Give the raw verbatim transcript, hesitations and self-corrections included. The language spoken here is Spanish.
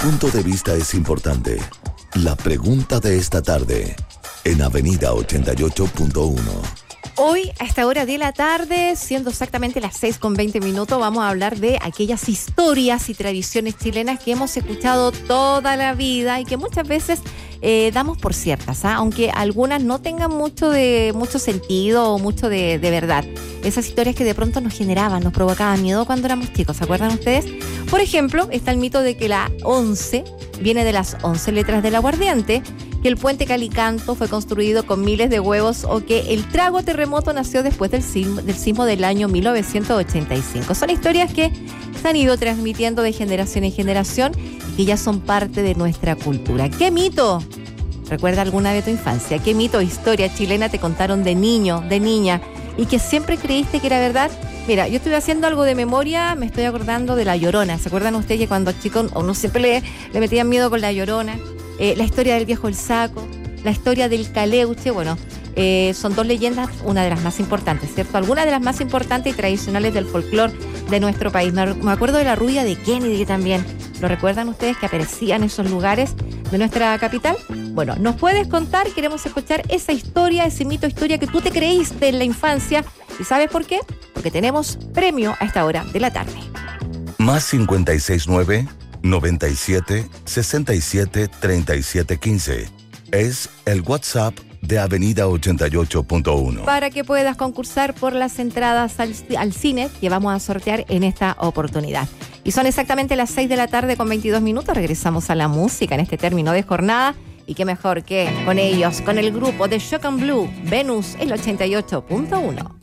punto de vista es importante. La pregunta de esta tarde en Avenida ochenta y ocho punto uno. Hoy, a esta hora de la tarde, siendo exactamente las seis con veinte minutos, vamos a hablar de aquellas historias y tradiciones chilenas que hemos escuchado toda la vida y que muchas veces eh, damos por ciertas, ¿ah? Aunque algunas no tengan mucho de mucho sentido o mucho de, de verdad. Esas historias que de pronto nos generaban, nos provocaban miedo cuando éramos chicos, ¿se acuerdan ustedes? Por ejemplo, está el mito de que la once viene de las once letras del aguardiente, que el puente Calicanto fue construido con miles de huevos o que el trago terremoto nació después del sismo, del sismo del año mil novecientos ochenta y cinco. Son historias que se han ido transmitiendo de generación en generación y que ya son parte de nuestra cultura. ¿Qué mito? ¿Recuerda alguna de tu infancia? ¿Qué mito o historia chilena te contaron de niño, de niña y que siempre creíste que era verdad? Mira, yo estoy haciendo algo de memoria, me estoy acordando de La Llorona. ¿Se acuerdan ustedes que cuando chicos uno siempre le, le metían miedo con La Llorona? Eh, la historia del viejo El Saco, la historia del Caleuche, bueno, eh, son dos leyendas, una de las más importantes, ¿cierto? Algunas de las más importantes y tradicionales del folclore de nuestro país. Me, me acuerdo de la rubia de Kennedy también. ¿Lo recuerdan ustedes que aparecía en esos lugares de nuestra capital? Bueno, nos puedes contar, queremos escuchar esa historia, ese mito, historia que tú te creíste en la infancia. ¿Y sabes por qué? Porque tenemos premio a esta hora de la tarde. Más cincuenta y seis nueve, noventa y siete, sesenta y siete, treinta y siete quince. Es el WhatsApp de Avenida ochenta y ocho punto uno. Para que puedas concursar por las entradas al, al cine que vamos a sortear en esta oportunidad. Y son exactamente las seis de la tarde con veintidós minutos. Regresamos a la música en este término de jornada. Y qué mejor que con ellos, con el grupo de Shock and Blue, Venus, el ochenta y ocho punto uno.